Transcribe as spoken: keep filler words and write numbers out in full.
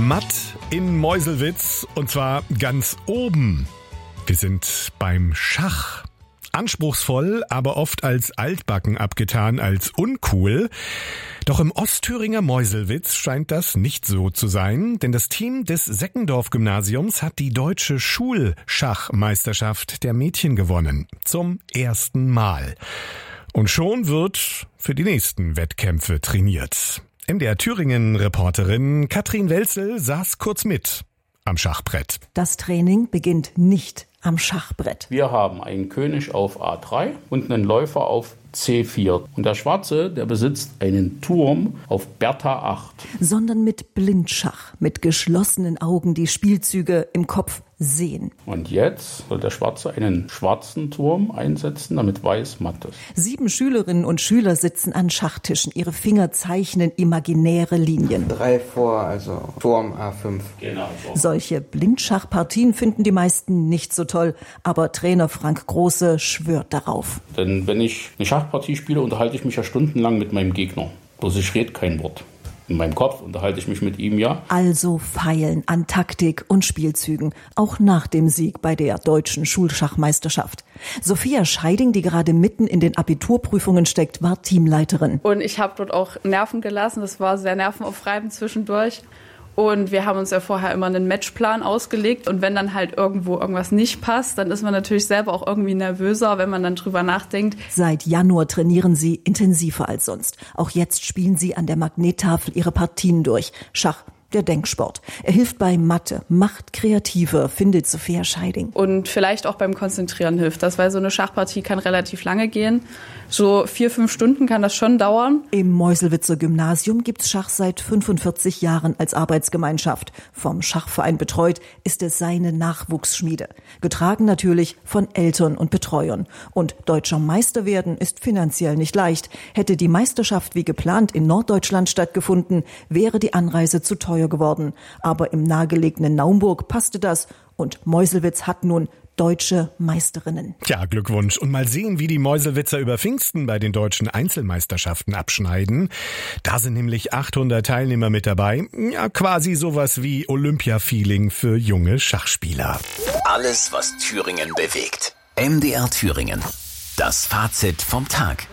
Matt in Meuselwitz und zwar ganz oben. Wir sind beim Schach. Anspruchsvoll, aber oft als altbacken abgetan, als uncool. Doch im Ostthüringer Meuselwitz scheint das nicht so zu sein, denn das Team des Seckendorf-Gymnasiums hat die deutsche Schulschachmeisterschaft der Mädchen gewonnen. Zum ersten Mal. Und schon wird für die nächsten Wettkämpfe trainiert. M D R Thüringen-Reporterin Katrin Welzel saß kurz mit am Schachbrett. Das Training beginnt nicht am Schachbrett. Wir haben einen König auf A drei und einen Läufer auf C vier. Und der Schwarze, der besitzt einen Turm auf Bertha acht. Sondern mit Blindschach, mit geschlossenen Augen die Spielzüge im Kopf sehen. Und jetzt soll der Schwarze einen schwarzen Turm einsetzen, damit Weiß matt ist. Sieben Schülerinnen und Schüler sitzen an Schachtischen. Ihre Finger zeichnen imaginäre Linien. Drei vor, also Turm A fünf. Genau so. Solche Blindschachpartien finden die meisten nicht so toll. Aber Trainer Frank Große schwört darauf. Denn wenn ich eine Schachpartie spiele, unterhalte ich mich ja stundenlang mit meinem Gegner. Bloß ich rede kein Wort. In meinem Kopf unterhalte ich mich mit ihm, ja. Also feilen an Taktik und Spielzügen, auch nach dem Sieg bei der deutschen Schulschachmeisterschaft. Sophia Scheiding, die gerade mitten in den Abiturprüfungen steckt, war Teamleiterin. Und ich habe dort auch Nerven gelassen, das war sehr nervenaufreibend zwischendurch. Und wir haben uns ja vorher immer einen Matchplan ausgelegt. Und wenn dann halt irgendwo irgendwas nicht passt, dann ist man natürlich selber auch irgendwie nervöser, wenn man dann drüber nachdenkt. Seit Januar trainieren sie intensiver als sonst. Auch jetzt spielen sie an der Magnettafel ihre Partien durch. Schach, der Denksport. Er hilft bei Mathe, macht kreativer, findet Sophia Scheiding. Und vielleicht auch beim Konzentrieren hilft das, weil so eine Schachpartie kann relativ lange gehen. So vier, fünf Stunden kann das schon dauern. Im Meuselwitzer Gymnasium gibt's Schach seit fünfundvierzig Jahren als Arbeitsgemeinschaft. Vom Schachverein betreut ist es seine Nachwuchsschmiede. Getragen natürlich von Eltern und Betreuern. Und deutscher Meister werden ist finanziell nicht leicht. Hätte die Meisterschaft wie geplant in Norddeutschland stattgefunden, wäre die Anreise zu teuer geworden. Aber im nahegelegenen Naumburg passte das und Meuselwitz hat nun deutsche Meisterinnen. Tja, Glückwunsch. Und mal sehen, wie die Meuselwitzer über Pfingsten bei den deutschen Einzelmeisterschaften abschneiden. Da sind nämlich achthundert Teilnehmer mit dabei. Ja, quasi sowas wie Olympia-Feeling für junge Schachspieler. Alles, was Thüringen bewegt. M D R Thüringen. Das Fazit vom Tag.